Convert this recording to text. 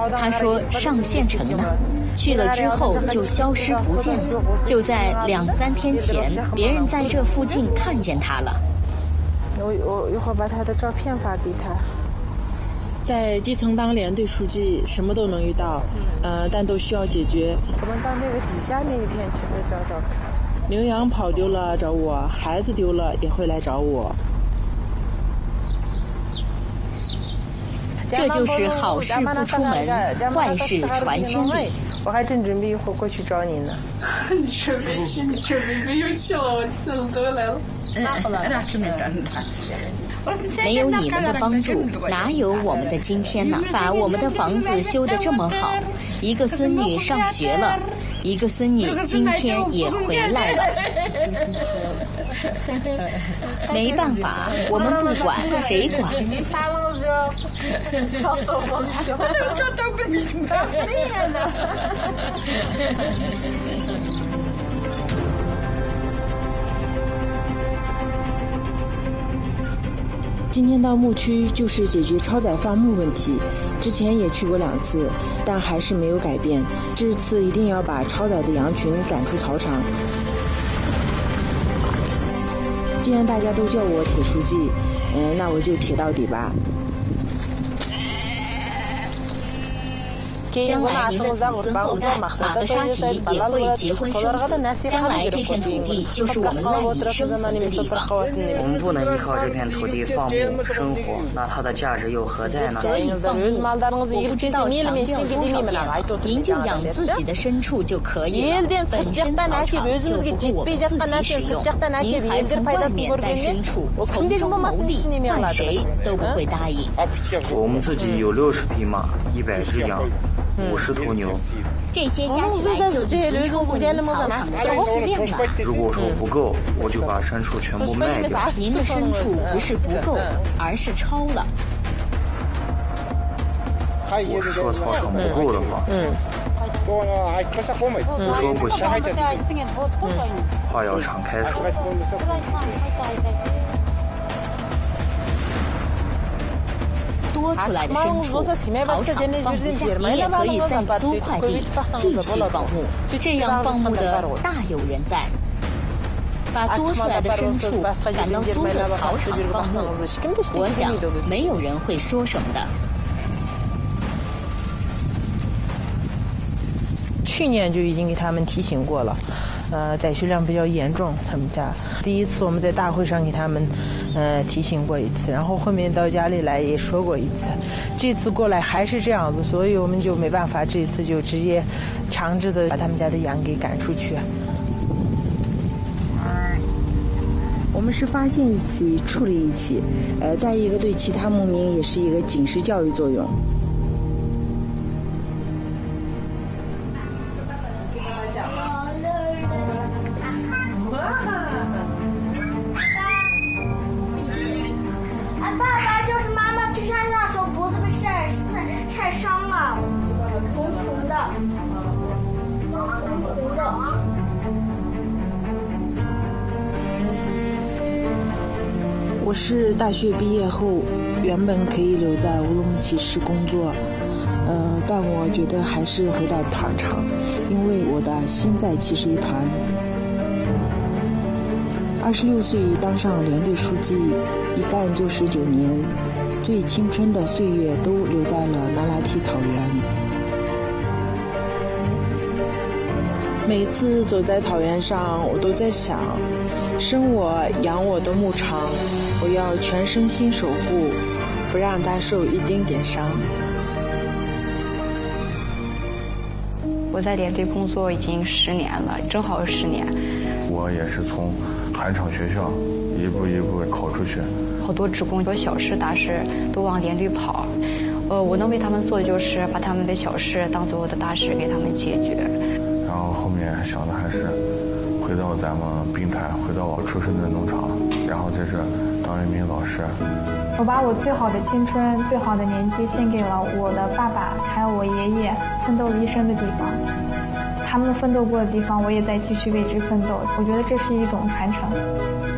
他说上县城呢，去了之后就消失不见了。就在2-3天前，别人在这附近看见他了。 我一会儿把他的照片发给他。 在基层当连队书记，什么都能遇到，但都需要解决。 我们到那个底下那一片去找找看。 牛羊跑丢了找我，孩子丢了也会来找我。 这就是好事不出门，坏事传千里。 我还真准备一会儿过去找你呢。 你准备没有去了，那都来了。 没有你们的帮助，哪有我们的今天呢？把我们的房子修得这么好，一个孙女上学了，一个孙女今天也回来了。没办法，我们不管，谁管？ 今天到牧区就是解决超载放牧问题，之前也去过2次，但还是没有改变。这次一定要把超载的羊群赶出草场。既然大家都叫我铁书记，那我就铁到底吧。 将来您的子孙后代马格沙提也会结婚生子，将来这片土地就是我们赖以生存的地方。 我们不能依靠这片土地放牧生活，那它的价值又何在呢？ 可以放牧，我不知道强调多少遍了，您就养自己的牲畜就可以了，本身草场就不够我们自己使用，您还从外面带牲畜，从中牟利，换谁都不会答应。 我们自己有60匹马，100只羊，50头牛， 这些加起来就已经超过您草场的30辆了。 如果说不够，我就把牲畜全部卖掉。 您的牲畜不是不够，而是超了。 我是说草场不够的话，不说不行，话要敞开说。 多出来的牲畜，草场放不下，你也可以再租块地继续放牧，这样放牧的大有人在。把多出来的牲畜赶到租的草场放牧，我想没有人会说什么的。 去年就已经给他们提醒过了，宰畜量比较严重，他们家第一次我们在大会上给他们提醒过一次，然后后面到家里来也说过一次，这次过来还是这样子，所以我们就没办法，这一次就直接强制的把他们家的羊给赶出去。 我们是发现一起处理一起，再一个对其他牧民也是一个警示教育作用。我是大学毕业后原本可以留在乌鲁木齐市工作，但我觉得还是回到草场，因为我的心在七十一团。26岁当上连队书记，一干就19年，最青春的岁月都留在了那拉提草原。每次走在草原上，我都在想，生我养我的牧场，我要全身心守护，不让它受一丁点伤。 我在连队工作已经10年了，正好10年。 我也是从团场学校一步一步考出去。 好多职工有小事大事都往连队跑，我能为他们做的就是把他们的小事当做我的大事给他们解决。 然后后面想的还是回到咱们滨台，回到我出生的农场，然后在这当一名老师。 我把我最好的青春、最好的年纪献给了我的爸爸，还有我爷爷奋斗了一生的地方。他们奋斗过的地方，我也在继续为之奋斗。我觉得这是一种传承。